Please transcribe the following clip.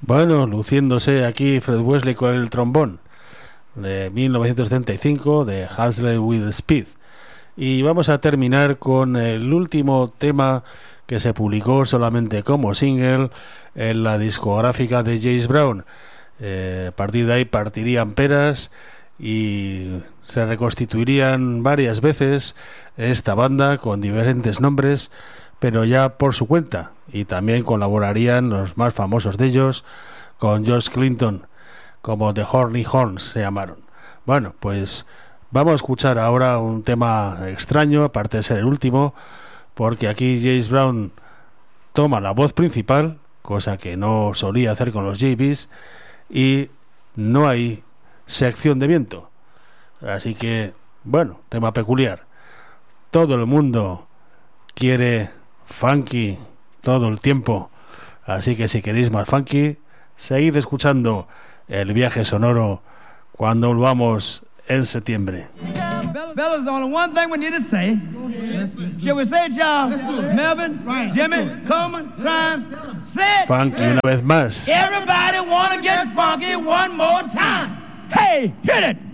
Bueno, luciéndose aquí Fred Wesley con el trombón de 1975 de Hustle with Speed. Y vamos a terminar con el último tema que se publicó solamente como single en la discográfica de James Brown. A partir de ahí partirían peras y se reconstituirían varias veces esta banda con diferentes nombres, pero ya por su cuenta, y también colaborarían los más famosos de ellos con George Clinton, como The Horny Horns se llamaron. Bueno, pues vamos a escuchar ahora un tema extraño, aparte de ser el último, porque aquí James Brown toma la voz principal, cosa que no solía hacer con los JBs, y no hay sección de viento. Así que, bueno, tema peculiar. Todo el mundo quiere funky todo el tiempo, así que si queréis más funky, seguid escuchando el viaje sonoro cuando volvamos en septiembre. Fellas, there's only one thing we need to say. Shall we say it, y'all? Melvin, right, Jimmy, Coleman, Grimes, say it. Funky una vez más. Everybody wanna get funky one more time. Hey, hit it!